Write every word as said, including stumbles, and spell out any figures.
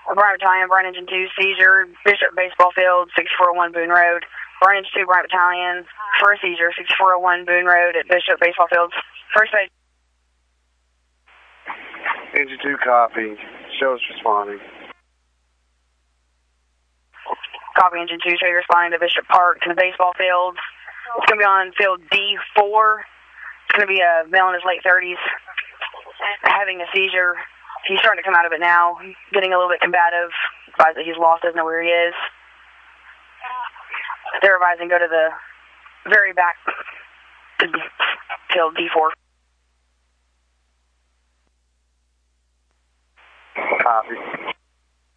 Bryant Battalion, Bryant Engine two, seizure, Bishop Baseball Field, sixty-four oh one Boone Road. Bryant Engine two, Bryant Battalion, for a seizure, sixty-four oh one Boone Road at Bishop Baseball Field. First aid. Engine two, copy. Show's responding. Copy, Engine two, show you responding to Bishop Park to the baseball field. It's going to be on field D four. It's going to be a male in his late thirties having a seizure. He's starting to come out of it now, getting a little bit combative. Advised that he's lost, doesn't know where he is. They're advising go to the very back to field D four. Copy.